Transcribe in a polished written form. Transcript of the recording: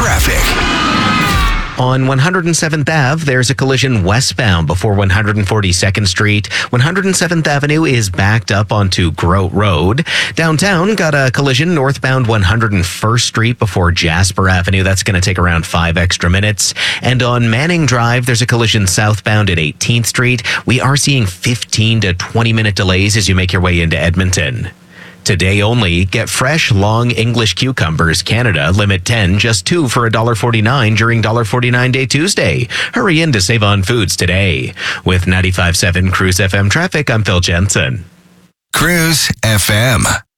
traffic. On 107th Ave, there's a collision westbound before 142nd Street. 107th Avenue is backed up onto Grote Road. Downtown, got a collision northbound 101st Street before Jasper Avenue. That's going to take around 5 extra minutes. And on Manning Drive, there's a collision southbound at 18th Street. We are seeing 15 to 20-minute delays as you make your way into Edmonton. Today only, get fresh, long English cucumbers, Canada, limit 10, just 2 for $1.49 during $1.49 Day Tuesday. Hurry in to save on foods today. With 95.7 Cruise FM traffic, I'm Phil Jensen. Cruise FM.